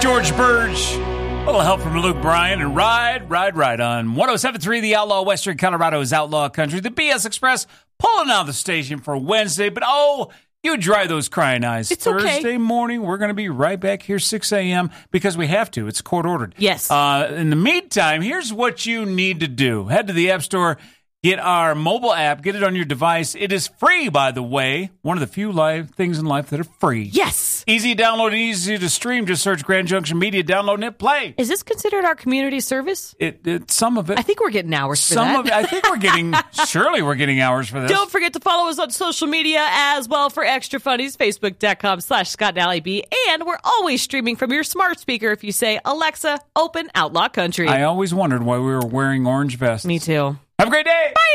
George Burge. A little help from Luke Bryan and Ride on 107.3 The Outlaw, Western Colorado's Outlaw Country. The BS Express pulling out of the station for Wednesday, but you dry those crying eyes. It's Thursday okay. morning, we're going to be right back here 6 a.m. because we have to. It's court-ordered. Yes. In the meantime, here's what you need to do. Head to the App Store, get our mobile app, get it on your device. It is free, by the way. One of the few things in life that are free. Yes. Easy to download and easy to stream. Just search Grand Junction Media, download and hit play. Is this considered our community service? Some of it. I think we're getting hours for that. Some of it. I think surely we're getting hours for this. Don't forget to follow us on social media as well for extra funnies. Facebook.com/Scott and Allie B. And we're always streaming from your smart speaker if you say, Alexa, open Outlaw Country. I always wondered why we were wearing orange vests. Me too. Have a great day. Bye.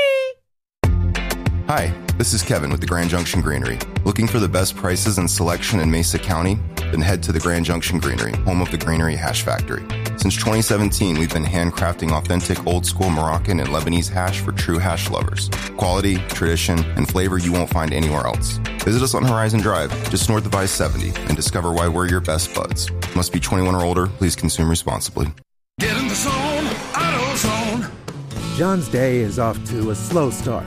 Hi, this is Kevin with the Grand Junction Greenery. Looking for the best prices and selection in Mesa County? Then head to the Grand Junction Greenery, home of the Greenery Hash Factory. Since 2017, we've been handcrafting authentic old-school Moroccan and Lebanese hash for true hash lovers. Quality, tradition, and flavor you won't find anywhere else. Visit us on Horizon Drive, just north of I-70, and discover why we're your best buds. Must be 21 or older. Please consume responsibly. Get in the zone, AutoZone. John's day is off to a slow start.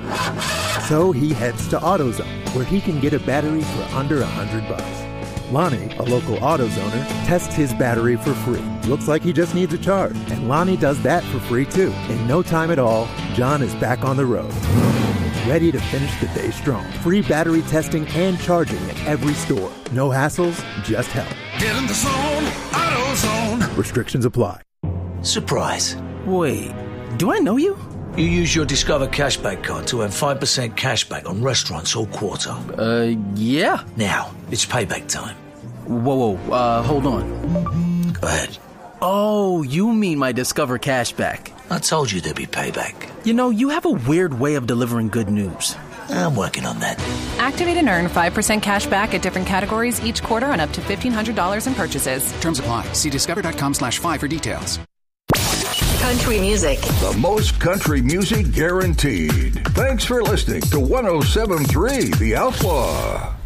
So he heads to AutoZone, where he can get a battery for under $100. Lonnie, a local AutoZoner, tests his battery for free. Looks like he just needs a charge. And Lonnie does that for free too. In no time at all, John is back on the road. Ready to finish the day strong. Free battery testing and charging at every store. No hassles, just help. Get in the zone, AutoZone. Restrictions apply. Surprise. Wait, do I know you? You use your Discover Cashback card to earn 5% cashback on restaurants all quarter. Yeah. Now, it's payback time. Whoa, hold on. Go ahead. Oh, you mean my Discover Cashback. I told you there'd be payback. You know, you have a weird way of delivering good news. I'm working on that. Activate and earn 5% cash back at different categories each quarter on up to $1,500 in purchases. Terms apply. See discover.com/5 for details. Country music. The most country music guaranteed. Thanks for listening to 107.3 The Outlaw.